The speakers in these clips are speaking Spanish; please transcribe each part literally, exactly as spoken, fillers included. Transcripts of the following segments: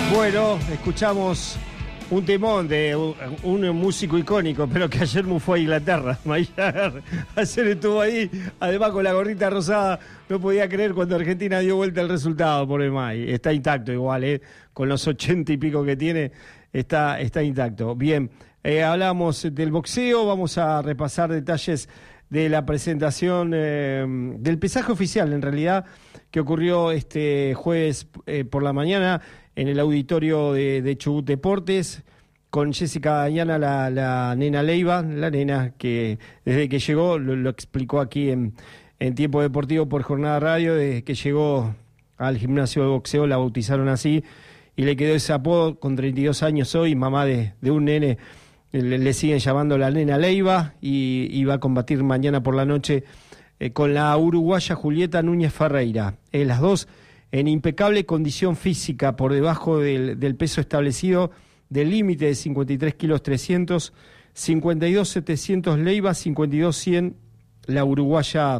Bueno, escuchamos un temón de un, un músico icónico, pero que ayer fue a Inglaterra. Mayar, ayer estuvo ahí, además con la gorrita rosada, no podía creer cuando Argentina dio vuelta el resultado por el May. Está intacto igual, ¿eh? Con los ochenta y pico que tiene, está, está intacto. Bien, eh, hablamos del boxeo, vamos a repasar detalles de la presentación, eh, del pesaje oficial, en realidad, que ocurrió este jueves eh, por la mañana en el auditorio de, de Chubut Deportes, con Jessica Dañana, la, la nena Leiva, la nena que desde que llegó, lo, lo explicó aquí en, en Tiempo Deportivo por Jornada Radio, desde que llegó al gimnasio de boxeo la bautizaron así, y le quedó ese apodo. Con treinta y dos años hoy, mamá de, de un nene, le, le siguen llamando la nena Leiva, y, y va a combatir mañana por la noche eh, con la uruguaya Julieta Núñez Ferreira. Eh, las dos en impecable condición física, por debajo del, del peso establecido del límite de cincuenta y tres kilos trescientos, cincuenta y dos setecientos Leiva, cincuenta y dos cien la uruguaya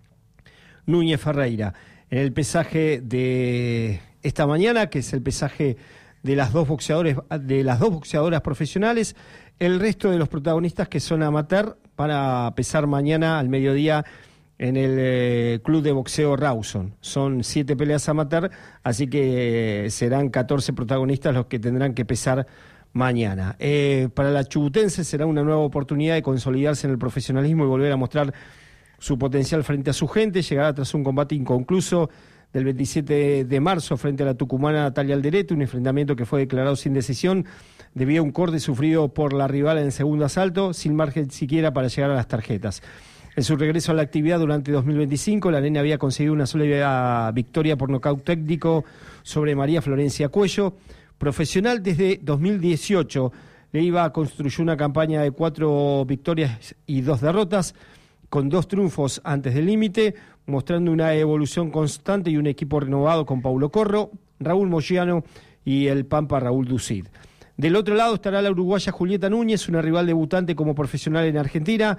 Núñez Ferreira. En el pesaje de esta mañana, que es el pesaje de las dos boxeadores, de las dos boxeadoras profesionales, el resto de los protagonistas que son amateur para pesar mañana al mediodía en el eh, Club de Boxeo Rawson. Son siete peleas amateur, así que eh, serán catorce protagonistas los que tendrán que pesar mañana. Eh, para la chubutense será una nueva oportunidad de consolidarse en el profesionalismo y volver a mostrar su potencial frente a su gente. Llegará tras un combate inconcluso del veintisiete de marzo frente a la tucumana Natalia Alderete, un enfrentamiento que fue declarado sin decisión debido a un corte sufrido por la rival en el segundo asalto, sin margen siquiera para llegar a las tarjetas. En su regreso a la actividad durante dos mil veinticinco, la nena había conseguido una sola victoria por nocaut técnico sobre María Florencia Cuello. Profesional desde dos mil dieciocho, Leiva construyó una campaña de cuatro victorias y dos derrotas, con dos triunfos antes del límite, mostrando una evolución constante y un equipo renovado con Paulo Corro, Raúl Moyano y el Pampa Raúl Ducid. Del otro lado estará la uruguaya Julieta Núñez, una rival debutante como profesional en Argentina,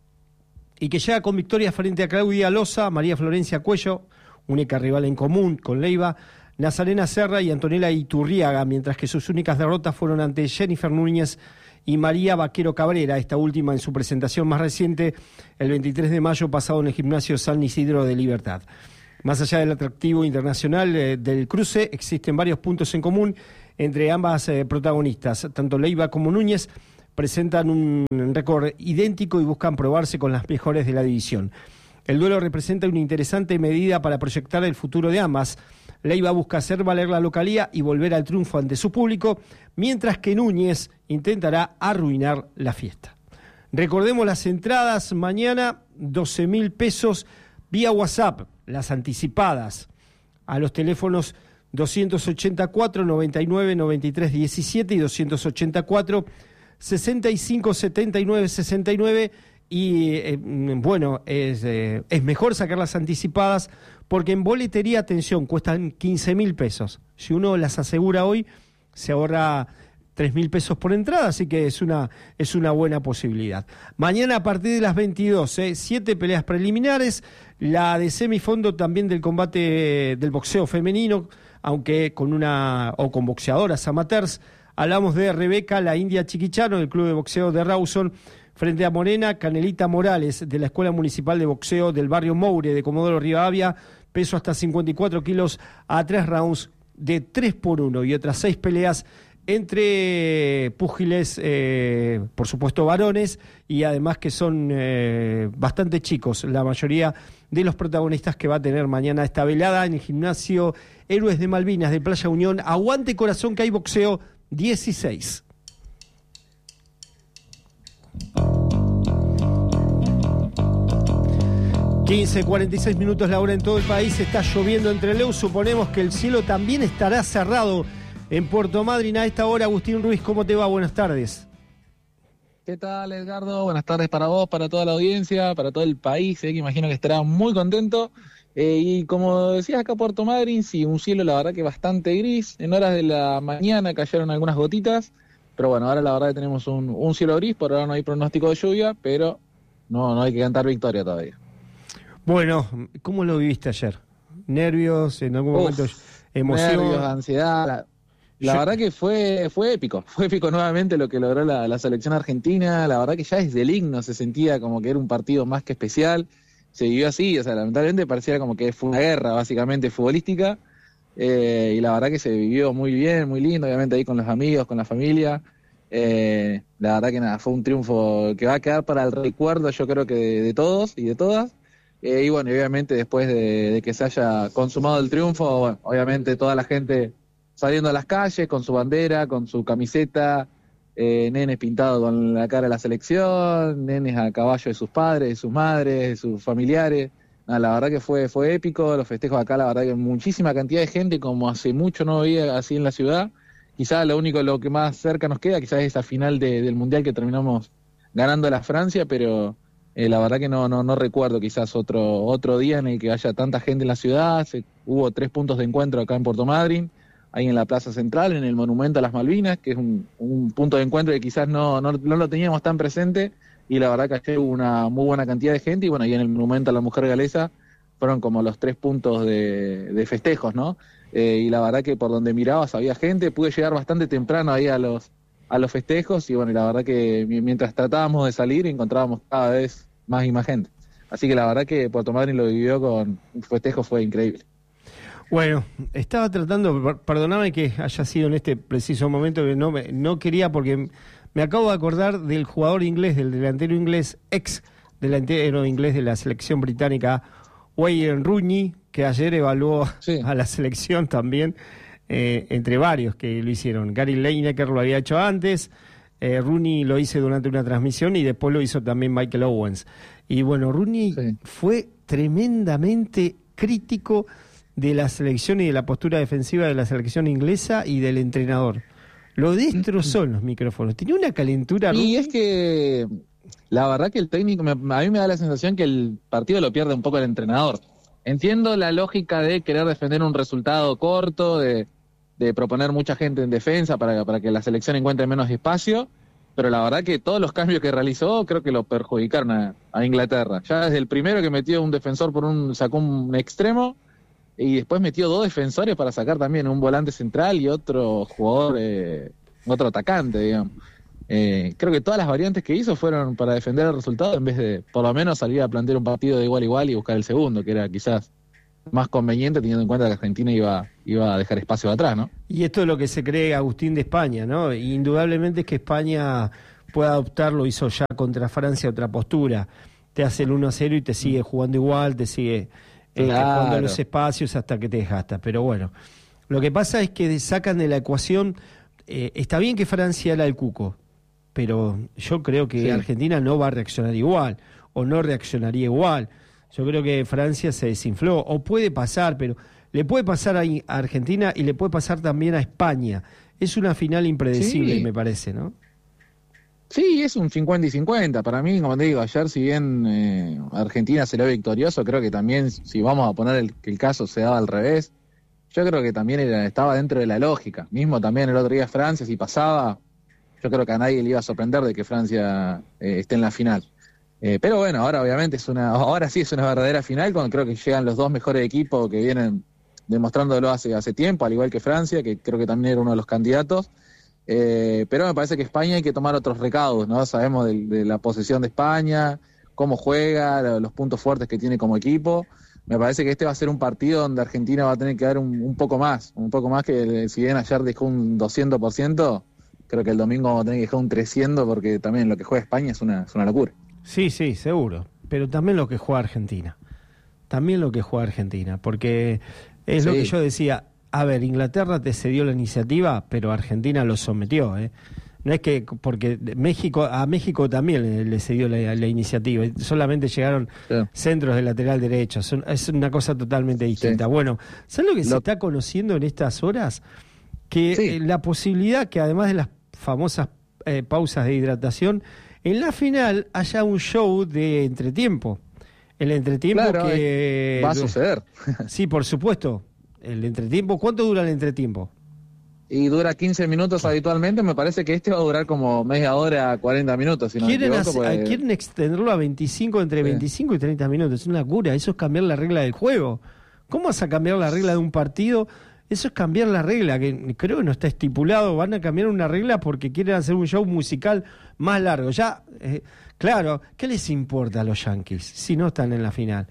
y que llega con victoria frente a Claudia Loza, María Florencia Cuello, única rival en común con Leiva, Nazarena Serra y Antonella Iturriaga, mientras que sus únicas derrotas fueron ante Jennifer Núñez y María Vaquero Cabrera, esta última en su presentación más reciente, el veintitrés de mayo pasado en el gimnasio San Isidro de Libertad. Más allá del atractivo internacional eh, del cruce, existen varios puntos en común entre ambas eh, protagonistas. Tanto Leiva como Núñez presentan un récord idéntico y buscan probarse con las mejores de la división. El duelo representa una interesante medida para proyectar el futuro de ambas. Leiva busca hacer valer la localía y volver al triunfo ante su público, mientras que Núñez intentará arruinar la fiesta. Recordemos las entradas mañana, doce mil pesos vía WhatsApp, las anticipadas, a los teléfonos doscientos ochenta y cuatro, noventa y nueve, noventa y tres, diecisiete y doscientos ochenta y cuatro, sesenta y cinco, setenta y nueve, sesenta y nueve, y eh, bueno, es, eh, es mejor sacar las anticipadas porque en boletería, atención, cuestan quince mil pesos. Si uno las asegura hoy, se ahorra tres mil pesos por entrada, así que es una, es una buena posibilidad. Mañana a partir de las veintidós, eh, siete peleas preliminares, la de semifondo también del combate del boxeo femenino, aunque con una, o con boxeadoras amateurs. Hablamos de Rebeca, la India Chiquichano, del Club de Boxeo de Rawson, frente a Morena Canelita Morales, de la Escuela Municipal de Boxeo del Barrio Moure, de Comodoro Rivadavia, peso hasta cincuenta y cuatro kilos, a tres rounds de tres por uno, y otras seis peleas entre púgiles, eh, por supuesto varones, y además que son eh, bastante chicos, la mayoría de los protagonistas que va a tener mañana esta velada en el gimnasio Héroes de Malvinas de Playa Unión. Aguante corazón que hay boxeo dieciséis. quince cuarenta y seis minutos la hora en todo el país. Está lloviendo entre Leu. Suponemos que el cielo también estará cerrado en Puerto Madryn a esta hora. Agustín Ruiz, ¿cómo te va? Buenas tardes. ¿Qué tal, Edgardo? Buenas tardes para vos, para toda la audiencia, para todo el país, eh, que imagino que estará muy contento. Eh, y como decías acá, Puerto Madryn, sí, un cielo la verdad que bastante gris. En horas de la mañana cayeron algunas gotitas, pero bueno, ahora la verdad que tenemos un, un cielo gris. Por ahora no hay pronóstico de lluvia, pero no, no hay que cantar victoria todavía. Bueno, ¿cómo lo viviste ayer? ¿Nervios? ¿En algún Uf, momento emoción? Nervios, ansiedad. La verdad que fue fue épico, fue épico nuevamente lo que logró la, la selección argentina. La verdad que ya desde el himno se sentía como que era un partido más que especial. Se vivió así, o sea, lamentablemente parecía como que fue una guerra básicamente futbolística. Eh, y la verdad que se vivió muy bien, muy lindo, obviamente ahí con los amigos, con la familia. Eh, la verdad que nada, fue un triunfo que va a quedar para el recuerdo, yo creo que de, de todos y de todas. Eh, y bueno, obviamente después de, de que se haya consumado el triunfo, bueno, obviamente toda la gente saliendo a las calles con su bandera, con su camiseta, eh, nenes pintados con la cara de la selección, nenes a caballo de sus padres, de sus madres, de sus familiares. Nada, la verdad que fue fue épico, los festejos acá, la verdad que muchísima cantidad de gente, como hace mucho no veía así en la ciudad. Quizás lo único, lo que más cerca nos queda, quizás es esa final de, del Mundial que terminamos ganando a la Francia, pero eh, la verdad que no no no recuerdo quizás otro otro día en el que haya tanta gente en la ciudad. Se, hubo tres puntos de encuentro acá en Puerto Madryn, ahí en la Plaza Central, en el Monumento a las Malvinas, que es un, un punto de encuentro que quizás no, no, no lo teníamos tan presente, y la verdad que ayer hubo una muy buena cantidad de gente, y bueno, ahí en el Monumento a la Mujer Galesa fueron como los tres puntos de, de festejos, ¿no? Eh, y la verdad que por donde mirabas había gente, pude llegar bastante temprano ahí a los a los festejos, y bueno, y la verdad que mientras tratábamos de salir encontrábamos cada vez más y más gente. Así que la verdad que Puerto Madryn lo vivió con un festejo, fue increíble. Bueno, estaba tratando, perdóname que haya sido en este preciso momento, que no, me, no quería porque me acabo de acordar del jugador inglés, del delantero inglés, ex delantero inglés de la selección británica, Wayne Rooney, que ayer evaluó sí. a la selección también, eh, entre varios que lo hicieron. Gary Lineker lo había hecho antes, eh, Rooney lo hizo durante una transmisión y después lo hizo también Michael Owens. Y bueno, Rooney sí. fue tremendamente crítico de la selección y de la postura defensiva de la selección inglesa y del entrenador. Lo destrozó en los micrófonos. Tenía una calentura. Y Rooney. Es que la verdad que el técnico, me, a mí me da la sensación que el partido lo pierde un poco el entrenador. Entiendo la lógica de querer defender un resultado corto, de, de proponer mucha gente en defensa para, para que la selección encuentre menos espacio, pero la verdad que todos los cambios que realizó creo que lo perjudicaron a, a Inglaterra. Ya desde el primero que metió un defensor por un, sacó un extremo, y después metió dos defensores para sacar también un volante central y otro jugador, eh, otro atacante, digamos. Eh, creo que todas las variantes que hizo fueron para defender el resultado en vez de, por lo menos, salir a plantear un partido de igual a igual y buscar el segundo, que era quizás más conveniente teniendo en cuenta que Argentina iba, iba a dejar espacio atrás, ¿no? Y esto es lo que se cree Agustín de España, ¿no? Indudablemente es que España puede adoptar, lo hizo ya contra Francia, otra postura. Te hace el uno a cero y te sigue jugando igual, te sigue eh, claro. jugando los espacios hasta que te desgasta. Pero bueno, lo que pasa es que sacan de la ecuación, eh, está bien que Francia era el cuco, pero yo creo que sí. Argentina no va a reaccionar igual, o no reaccionaría igual. Yo creo que Francia se desinfló, o puede pasar, pero le puede pasar a Argentina y le puede pasar también a España. Es una final impredecible, sí. me parece, ¿no? Sí, es un cincuenta y cincuenta. Para mí, como te digo, ayer si bien eh, Argentina salió victorioso, creo que también, si vamos a poner el, que el caso se daba al revés, yo creo que también era, estaba dentro de la lógica. Mismo también el otro día Francia, si pasaba, yo creo que a nadie le iba a sorprender de que Francia eh, esté en la final. Eh, pero bueno, ahora obviamente es una, ahora sí es una verdadera final, cuando creo que llegan los dos mejores equipos que vienen demostrándolo hace, hace tiempo, al igual que Francia, que creo que también era uno de los candidatos. Eh, pero me parece que España hay que tomar otros recaudos, ¿no? Sabemos de, de la posesión de España, cómo juega, los puntos fuertes que tiene como equipo. Me parece que este va a ser un partido donde Argentina va a tener que dar un, un poco más, un poco más que si bien ayer dejó un doscientos por ciento, creo que el domingo vamos a tener que dejar un trescientos porque también lo que juega España es una, es una locura. Sí, sí, seguro, pero también lo que juega Argentina, también lo que juega Argentina, porque es sí. lo que yo decía, a ver, Inglaterra te cedió la iniciativa, pero Argentina lo sometió, ¿eh? No es que, porque México, a México también le, le cedió la, la iniciativa, solamente llegaron sí. centros de lateral derecho, son, es una cosa totalmente distinta. Sí. Bueno, ¿sabes lo que lo... se está conociendo en estas horas? Que sí. eh, la posibilidad que además de las famosas eh, pausas de hidratación, en la final haya un show de entretiempo. El entretiempo claro, que... va a suceder. Sí, por supuesto. El entretiempo, ¿cuánto dura el entretiempo? Y dura quince minutos habitualmente, me parece que este va a durar como media hora, cuarenta minutos. Si no quieren, me equivoco, hacer, porque... quieren extenderlo a veinticinco, entre sí. veinticinco y treinta minutos. Es una locura, eso es cambiar la regla del juego. ¿Cómo vas a cambiar la regla de un partido? Eso es cambiar la regla, que creo que no está estipulado. Van a cambiar una regla porque quieren hacer un show musical más largo. Ya, eh, claro, ¿qué les importa a los Yankees si no están en la final?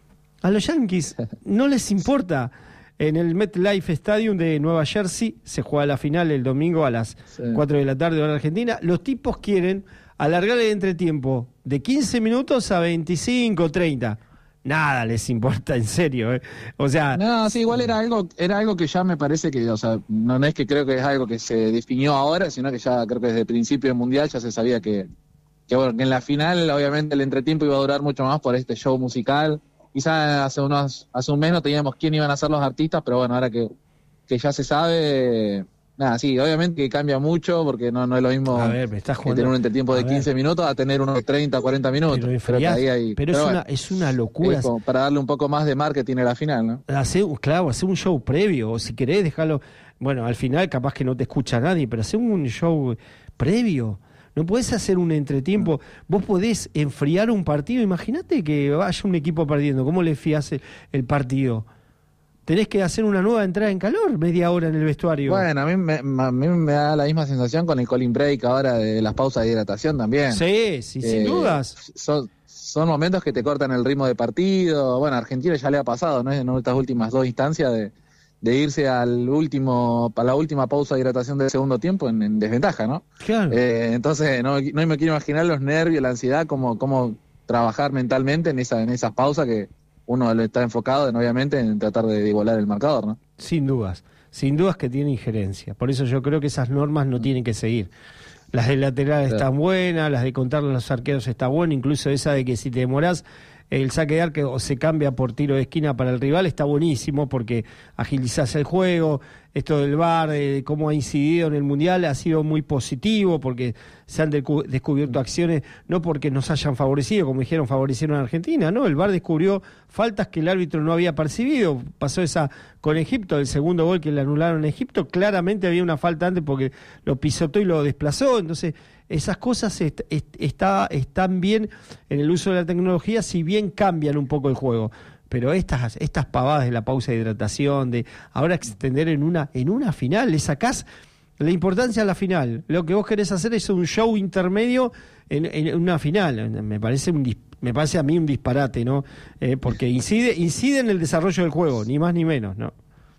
A los Yankees no les importa. En el MetLife Stadium de Nueva Jersey se juega la final el domingo a las sí. cuatro de la tarde hora argentina. Los tipos quieren alargar el entretiempo de quince minutos a veinticinco, treinta. Nada les importa, en serio, ¿eh? O sea... No, sí, igual era algo era algo que ya me parece que, o sea, no es que creo que es algo que se definió ahora, sino que ya creo que desde el principio del Mundial ya se sabía que, que bueno, que en la final obviamente el entretiempo iba a durar mucho más por este show musical. Quizás hace unos hace un mes no teníamos quién iban a ser los artistas, pero bueno, ahora que, que ya se sabe, nada, sí, obviamente que cambia mucho, porque no, no es lo mismo a ver, me estás que tener un entretiempo de quince minutos a tener unos treinta, cuarenta minutos. Pero, pero, que ahí hay, pero, pero es, bueno, una, es una locura. Es como para darle un poco más de marketing a la final, ¿no? Hacer, claro, hacer un show previo, o si querés dejarlo, bueno, al final capaz que no te escucha nadie, pero hacer un show previo. No podés hacer un entretiempo. Vos podés enfriar un partido. Imagínate que vaya un equipo perdiendo. ¿Cómo le enfriás el, el partido? Tenés que hacer una nueva entrada en calor, media hora en el vestuario. Bueno, a mí me, a mí me da la misma sensación con el cooling break ahora de las pausas de hidratación también. Sí, sí, eh, sin dudas. Son, son momentos que te cortan el ritmo de partido. Bueno, a Argentina ya le ha pasado, ¿no? En estas últimas dos instancias de... de irse al último, a la última pausa de hidratación del segundo tiempo en, en desventaja, ¿no? Claro. Eh, entonces, no, no me quiero imaginar los nervios, la ansiedad, cómo, cómo trabajar mentalmente en esa, en esas pausas que uno está enfocado en, obviamente, en tratar de igualar el marcador, ¿no? Sin dudas, sin dudas que tiene injerencia. Por eso yo creo que esas normas no tienen que seguir. Las de lateral claro. están buenas, las de contar a los arqueros está buena, incluso esa de que si te demorás el saque de arco se cambia por tiro de esquina para el rival, está buenísimo porque agilizás el juego. Esto del V A R, de cómo ha incidido en el Mundial, ha sido muy positivo porque se han decu- descubierto acciones, no porque nos hayan favorecido, como dijeron, favorecieron a Argentina, no, el V A R descubrió faltas que el árbitro no había percibido. Pasó esa con Egipto, el segundo gol que le anularon en Egipto, claramente había una falta antes porque lo pisoteó y lo desplazó. Entonces esas cosas est- est- está, están bien en el uso de la tecnología, si bien cambian un poco el juego. Pero estas estas pavadas de la pausa de hidratación, de ahora extender en una en una final, le sacás la importancia a la final. Lo que vos querés hacer es un show intermedio en, en una final. Me parece un me parece a mí un disparate, ¿no? Eh, porque incide incide en el desarrollo del juego, ni más ni menos, ¿no?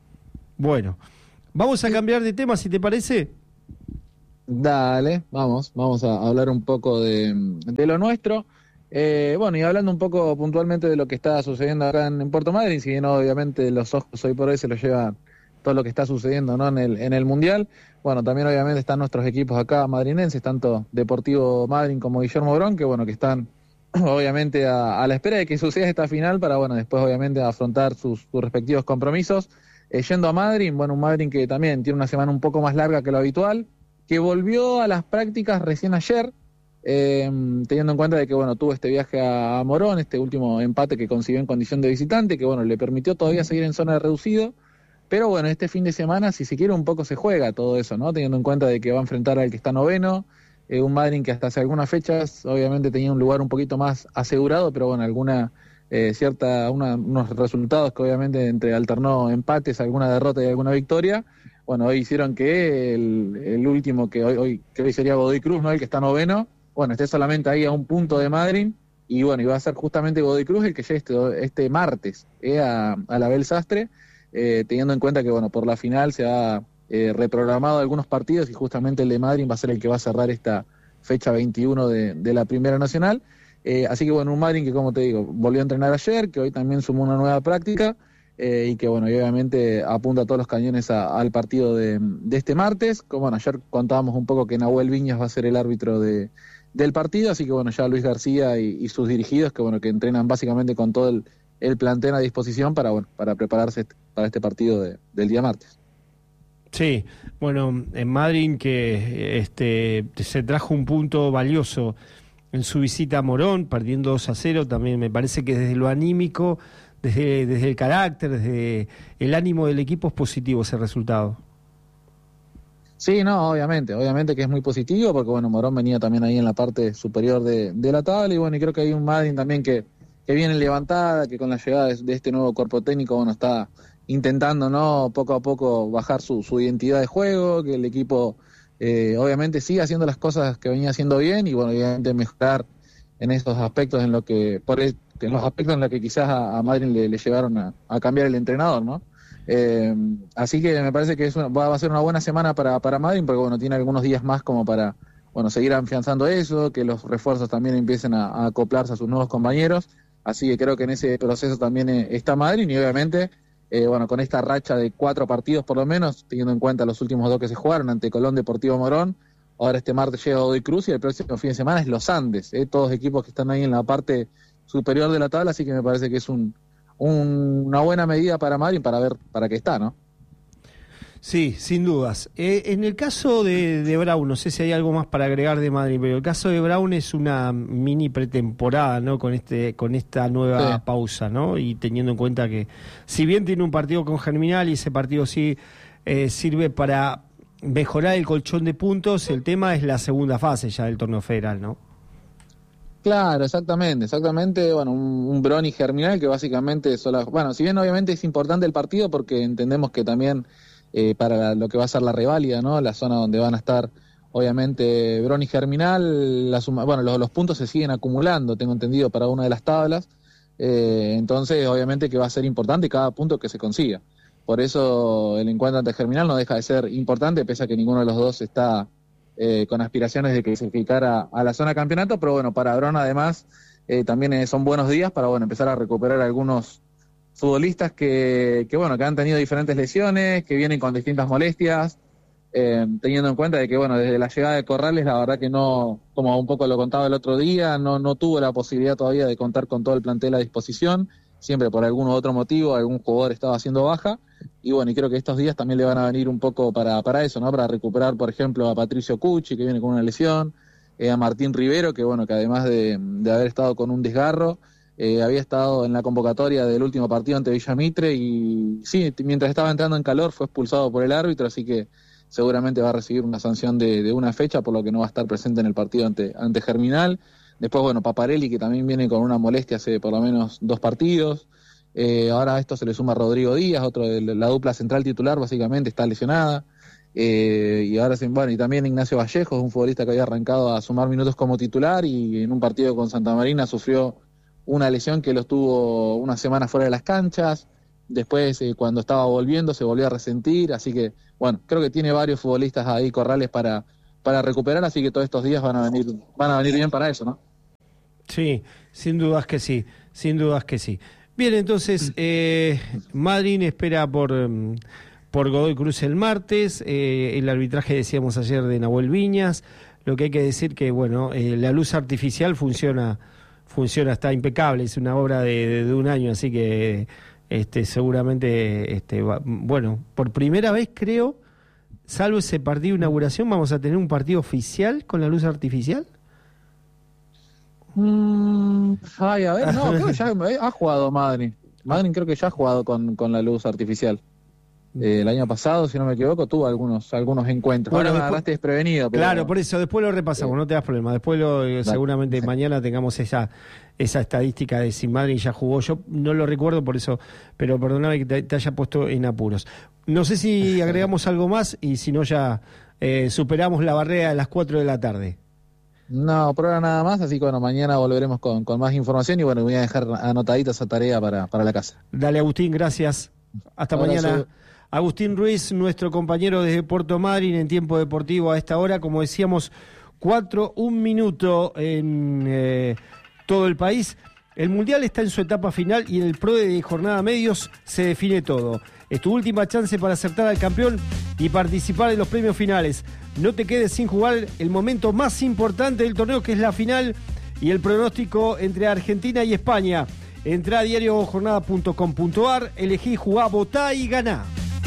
Bueno, vamos a cambiar de tema, si te parece. Dale, vamos, vamos a hablar un poco de, de lo nuestro. Eh, bueno, y hablando un poco puntualmente de lo que está sucediendo acá en, en Puerto Madryn, si bien obviamente los ojos hoy por hoy se los lleva todo lo que está sucediendo, ¿no? en el en el Mundial, bueno, también obviamente están nuestros equipos acá madrinenses, tanto Deportivo Madryn como Guillermo Brown, que bueno, que están obviamente a, a la espera de que suceda esta final para, bueno, después obviamente afrontar sus, sus respectivos compromisos. Eh, yendo a Madryn, bueno, un Madryn que también tiene una semana un poco más larga que lo habitual, que volvió a las prácticas recién ayer, Eh, teniendo en cuenta de que bueno tuvo este viaje a, a Morón, este último empate que consiguió en condición de visitante, que bueno le permitió todavía seguir en zona de reducido, pero bueno, este fin de semana, si se quiere, un poco se juega todo eso, ¿no? Teniendo en cuenta de que va a enfrentar al que está noveno, eh, un Madryn que hasta hace algunas fechas obviamente tenía un lugar un poquito más asegurado, pero bueno, alguna eh, cierta una, unos resultados que obviamente entre alternó empates, alguna derrota y alguna victoria, bueno, hoy hicieron que el, el último que hoy, hoy que hoy sería Godoy Cruz, ¿no? El que está noveno, bueno, esté solamente ahí a un punto de Madryn, y bueno, iba a ser justamente Godoy Cruz el que llegue este, este martes eh, a, a la Abel Sastre, eh, teniendo en cuenta que bueno, por la final se ha eh, reprogramado algunos partidos y justamente el de Madryn va a ser el que va a cerrar esta fecha veintiuno de, de la Primera Nacional, eh, así que bueno, un Madryn que como te digo, volvió a entrenar ayer, que hoy también sumó una nueva práctica, eh, y que bueno, y obviamente apunta todos los cañones a, al partido de, de este martes, como bueno, ayer contábamos un poco que Nahuel Viñas va a ser el árbitro de del partido, así que bueno, ya Luis García y, y sus dirigidos, que bueno, que entrenan básicamente con todo el, el plantel a disposición para bueno, para prepararse para este partido de, del día martes. Sí, bueno, en Madryn que este se trajo un punto valioso en su visita a Morón, perdiendo dos a cero, también me parece que desde lo anímico, desde, desde el carácter, desde el ánimo del equipo es positivo ese resultado. Sí, no, obviamente, obviamente que es muy positivo, porque bueno, Morón venía también ahí en la parte superior de, de la tabla, y bueno, y creo que hay un Madryn también que, que viene levantada, que con la llegada de, de este nuevo cuerpo técnico, bueno, está intentando, ¿no?, poco a poco bajar su, su identidad de juego, que el equipo eh, obviamente siga haciendo las cosas que venía haciendo bien y bueno, obviamente mejorar en estos aspectos en lo que por el, en los aspectos en los que quizás a, a Madrid le, le llevaron a, a cambiar el entrenador, ¿no? Eh, así que me parece que es una, va a ser una buena semana para, para Madrid, porque bueno, tiene algunos días más como para bueno, seguir afianzando eso, que los refuerzos también empiecen a, a acoplarse a sus nuevos compañeros. Así que creo que en ese proceso también eh, está Madrid y obviamente, eh, bueno, con esta racha de cuatro partidos por lo menos, teniendo en cuenta los últimos dos que se jugaron ante Colón, Deportivo Morón, ahora este martes llega Godoy Cruz y el próximo fin de semana es Los Andes, eh, todos equipos que están ahí en la parte superior de la tabla, así que me parece que es un, un, una buena medida para Madrid para ver para qué está, ¿no? Sí, sin dudas. Eh, en el caso de, de Brown, no sé si hay algo más para agregar de Madrid, pero el caso de Brown es una mini pretemporada, ¿no? Con este, con esta nueva sí. pausa, ¿no? Y teniendo en cuenta que, si bien tiene un partido con Germinal y ese partido sí eh, sirve para mejorar el colchón de puntos, el tema es la segunda fase ya del torneo federal, ¿no? Claro, exactamente, exactamente, bueno, un, un Brown y Germinal que básicamente solo, bueno, si bien obviamente es importante el partido porque entendemos que también Eh, para la, lo que va a ser la reválida, ¿no? La zona donde van a estar, obviamente, Brown y Germinal, la suma, bueno, los, los puntos se siguen acumulando, tengo entendido, para una de las tablas, eh, entonces, obviamente que va a ser importante cada punto que se consiga. Por eso el encuentro ante Germinal no deja de ser importante, pese a que ninguno de los dos está eh, con aspiraciones de clasificar a, a la zona de campeonato, pero bueno, para Brown además eh, también eh, son buenos días para, bueno, empezar a recuperar algunos futbolistas que, que bueno que han tenido diferentes lesiones, que vienen con distintas molestias, eh, teniendo en cuenta de que bueno desde la llegada de Corrales la verdad que no, como un poco lo contaba el otro día, no, no tuvo la posibilidad todavía de contar con todo el plantel a disposición, siempre por algún u otro motivo, algún jugador estaba haciendo baja, y bueno, y creo que estos días también le van a venir un poco para, para eso, ¿no? Para recuperar, por ejemplo, a Patricio Cucci, que viene con una lesión, eh, a Martín Rivero, que bueno, que además de, de haber estado con un desgarro, Eh, había estado en la convocatoria del último partido ante Villamitre y sí, mientras estaba entrando en calor fue expulsado por el árbitro, así que seguramente va a recibir una sanción de, de una fecha, por lo que no va a estar presente en el partido ante, ante Germinal. Después, bueno, Paparelli, que también viene con una molestia hace por lo menos dos partidos. Eh, ahora a esto se le suma Rodrigo Díaz, otro de la dupla central titular, básicamente está lesionada. Eh, y ahora bueno, y también Ignacio Vallejo, un futbolista que había arrancado a sumar minutos como titular y en un partido con Santa Marina sufrió una lesión que lo estuvo una semana fuera de las canchas, después eh, cuando estaba volviendo se volvió a resentir, así que bueno, creo que tiene varios futbolistas ahí, Corrales, para, para recuperar, así que todos estos días van a venir, van a venir bien para eso, ¿no? Sí, sin dudas que sí, sin dudas que sí. Bien, entonces, eh, Madrid espera por, por Godoy Cruz el martes, eh, el arbitraje decíamos ayer de Nahuel Viñas, lo que hay que decir que, bueno, eh, la luz artificial funciona funciona, está impecable, es una obra de, de, de un año, así que este seguramente, este va, bueno, por primera vez creo, salvo ese partido de inauguración, vamos a tener un partido oficial con la luz artificial. Mm, ay, a ver, no, creo que ya ha jugado Madrid. Madrid creo que ya ha jugado con, con la luz artificial. Eh, el año pasado, si no me equivoco, tuvo algunos algunos encuentros. Bueno, ahora me agarraste desprevenido. Pero... Claro, por eso, después lo repasamos, sí. No te das problema. Después lo, eh, seguramente sí. Mañana tengamos esa esa estadística de si Madrid ya jugó. Yo no lo recuerdo por eso, pero perdóname que te, te haya puesto en apuros. No sé si agregamos algo más y si no ya eh, superamos la barrera de las cuatro de la tarde. No, por ahora nada más, así que bueno, mañana volveremos con, con más información y bueno, voy a dejar anotadita esa tarea para, para la casa. Dale, Agustín, gracias. Hasta Ahora mañana. Soy... Agustín Ruiz, nuestro compañero desde Puerto Madryn en Tiempo Deportivo a esta hora, como decíamos, cuatro, un minuto en eh, todo el país. El Mundial está en su etapa final y en el Pro de Jornada Medios se define todo. Es tu última chance para acertar al campeón y participar en los premios finales. No te quedes sin jugar el momento más importante del torneo, que es la final y el pronóstico entre Argentina y España. Entrá a diario jornada punto com punto ar, elegí, jugá, votá y ganá.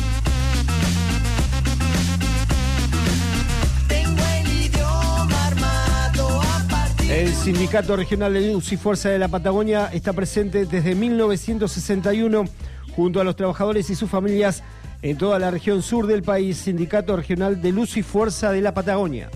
El Sindicato Regional de Luz y Fuerza de la Patagonia está presente desde mil novecientos sesenta y uno junto a los trabajadores y sus familias en toda la región sur del país. Sindicato Regional de Luz y Fuerza de la Patagonia.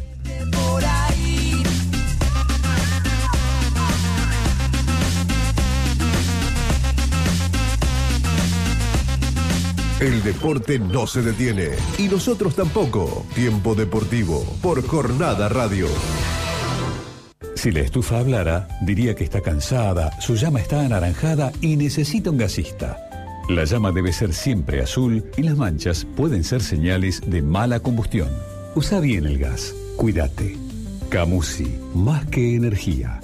El deporte no se detiene y nosotros tampoco. Tiempo Deportivo por Jornada Radio. Si la estufa hablara, diría que está cansada, su llama está anaranjada y necesita un gasista. La llama debe ser siempre azul y las manchas pueden ser señales de mala combustión. Usa bien el gas. Cuídate. Camusi, más que energía.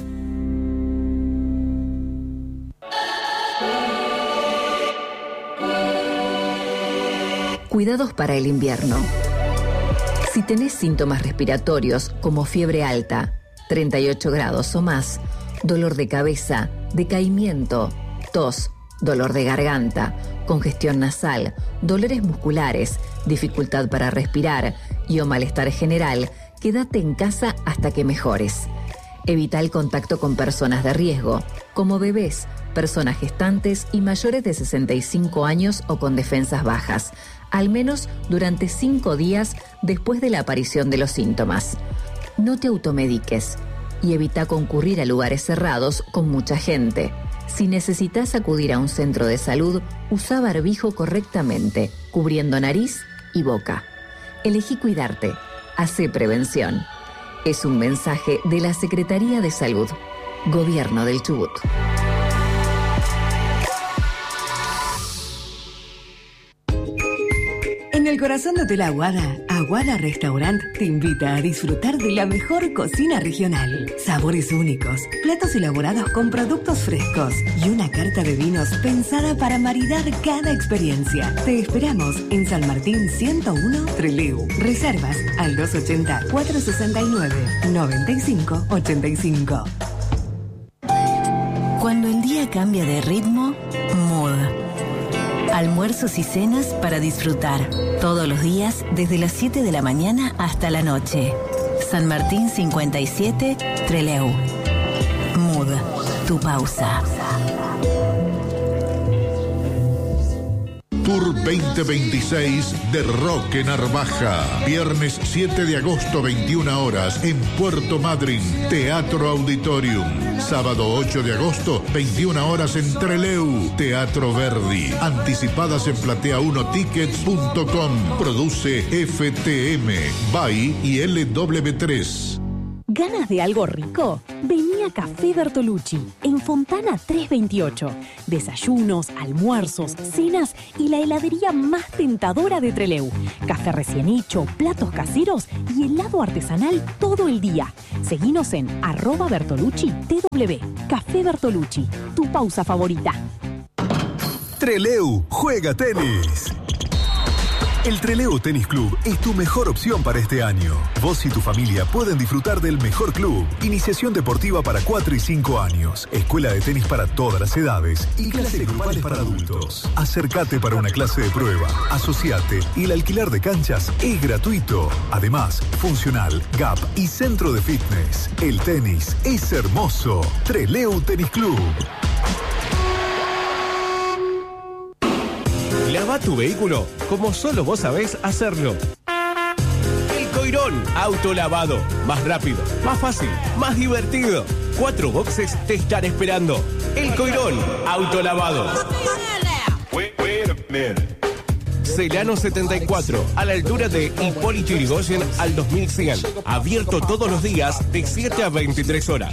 Cuidados para el invierno. Si tenés síntomas respiratorios como fiebre alta, treinta y ocho grados o más, dolor de cabeza, decaimiento, tos, dolor de garganta, congestión nasal, dolores musculares, dificultad para respirar y o malestar general, quédate en casa hasta que mejores. Evita el contacto con personas de riesgo, como bebés, personas gestantes y mayores de sesenta y cinco años o con defensas bajas, al menos durante cinco días después de la aparición de los síntomas. No te automediques y evita concurrir a lugares cerrados con mucha gente. Si necesitas acudir a un centro de salud, usa barbijo correctamente, cubriendo nariz y boca. Elegí cuidarte. Hacé prevención. Es un mensaje de la Secretaría de Salud, Gobierno del Chubut. En el corazón de Hotel Aguada, Aguada Restaurant te invita a disfrutar de la mejor cocina regional. Sabores únicos, platos elaborados con productos frescos y una carta de vinos pensada para maridar cada experiencia. Te esperamos en San Martín ciento uno, Trelew. Reservas al dos ochenta, cuatrocientos sesenta y nueve, noventa y cinco ochenta y cinco. Cuando el día cambia de ritmo, Mood. Almuerzos y cenas para disfrutar. Todos los días, desde las siete de la mañana hasta la noche. San Martín cincuenta y siete, Trelew. Mood, tu pausa. Tour veinte veintiséis de Roque Narvaja. Viernes siete de agosto, veintiuna horas, en Puerto Madryn, Teatro Auditorium. Sábado ocho de agosto, veintiuna horas, en Trelew, Teatro Verdi. Anticipadas en platea uno tickets punto com. Produce F T M, B A I y L W tres. ¿Ganas de algo rico? Vení a Café Bertolucci, en Fontana trescientos veintiocho. Desayunos, almuerzos, cenas y la heladería más tentadora de Trelew. Café recién hecho, platos caseros y helado artesanal todo el día. Seguinos en arroba Bertolucci T W. Café Bertolucci, tu pausa favorita. Trelew juega tenis. El Trelew Tenis Club es tu mejor opción para este año. Vos y tu familia pueden disfrutar del mejor club. Iniciación deportiva para cuatro y cinco años. Escuela de tenis para todas las edades. Y clases grupales para adultos. Acércate para una clase de prueba. Asociate y el alquiler de canchas es gratuito. Además, funcional, gap y centro de fitness. El tenis es hermoso. Trelew Tenis Club. Lava tu vehículo como solo vos sabés hacerlo. El Coirón Autolavado. Más rápido, más fácil, más divertido. Cuatro boxes te están esperando. El Coirón Autolavado. Celano setenta y cuatro, a la altura de Hipólito Yrigoyen al dos mil cien. Abierto todos los días de siete a veintitrés horas.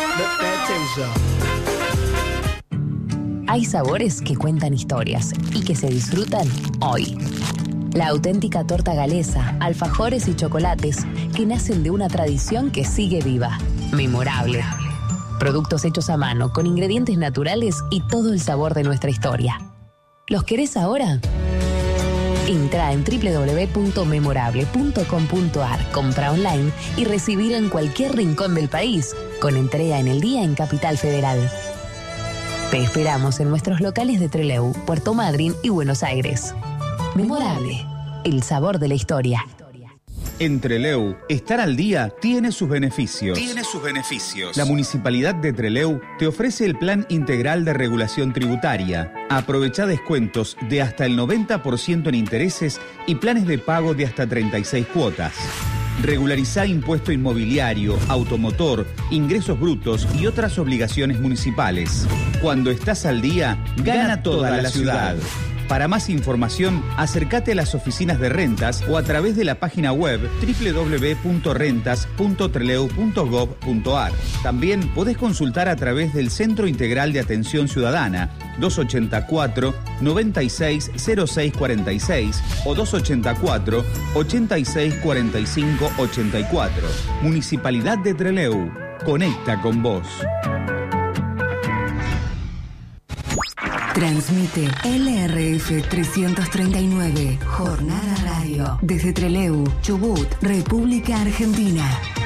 Hay sabores que cuentan historias y que se disfrutan hoy. La auténtica torta galesa, alfajores y chocolates que nacen de una tradición que sigue viva. Memorable. Productos hechos a mano, con ingredientes naturales y todo el sabor de nuestra historia. ¿Los querés ahora? Entra en doble u doble u doble u punto memorable punto com punto a r, compra online y recibir en cualquier rincón del país, con entrega en el día en Capital Federal. Te esperamos en nuestros locales de Trelew, Puerto Madryn y Buenos Aires. Memorable, el sabor de la historia. En Trelew, estar al día tiene sus beneficios. Tiene sus beneficios. La Municipalidad de Trelew te ofrece el Plan Integral de Regulación Tributaria. Aprovecha descuentos de hasta el noventa por ciento en intereses y planes de pago de hasta treinta y seis cuotas. Regularizá impuesto inmobiliario, automotor, ingresos brutos y otras obligaciones municipales. Cuando estás al día, gana toda la ciudad. Para más información, acércate a las oficinas de rentas o a través de la página web doble u doble u doble u punto rentas punto trelew punto gov punto ar. También podés consultar a través del Centro Integral de Atención Ciudadana dos ochenta y cuatro, noventa y seis, cero seis cuarenta y seis o dos ochenta y cuatro, ochenta y seis cuarenta y cinco ochenta y cuatro. Municipalidad de Trelew. Conecta con vos. Transmite L R F trescientos treinta y nueve, Jornada Radio, desde Trelew, Chubut, República Argentina.